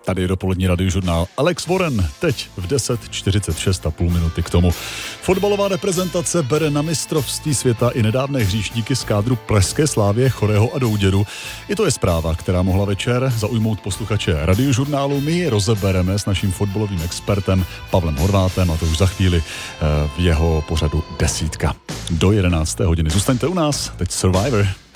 Tady je dopolední radiožurnál Alex Warren, teď v 10:46 a půl minuty k tomu. Fotbalová reprezentace bere na mistrovství světa i nedávné hříšníky z kádru Pražské Slávie, Chorého a Douděru. I to je zpráva, která mohla večer zaujmout posluchače radiožurnálu. My ji rozebereme s naším fotbalovým expertem Pavlem Horvátem, a to už za chvíli v jeho pořadu Desítka. Do 11. hodiny. Zůstaňte u nás, teď Survivor.